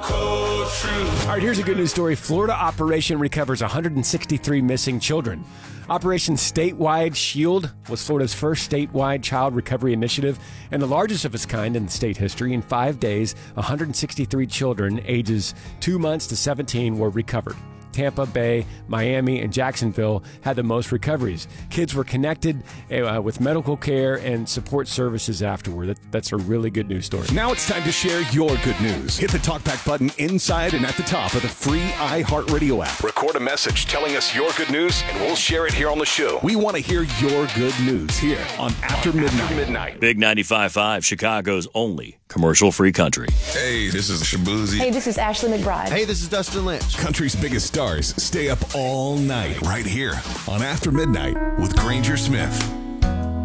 All right, here's a good news story. Florida operation recovers 163 missing children. Operation Statewide Shield was Florida's first statewide child recovery initiative and the largest of its kind in state history. In 5 days, 163 children ages 2 months to 17 were recovered. Tampa Bay, Miami, and Jacksonville had the most recoveries. Kids were connected with medical care and support services afterward. That's a really good news story. Now it's time to share your good news. Hit the TalkBack button inside and at the top of the free iHeartRadio app. Record a message telling us your good news, and we'll share it here on the show. We want to hear your good news here on After Midnight. Big 95.5, Chicago's only commercial-free country. Hey, this is Shabuzi. Hey, this is Ashley McBride. Hey, this is Dustin Lynch. Country's biggest stars stay up all night right here on After Midnight with Granger Smith.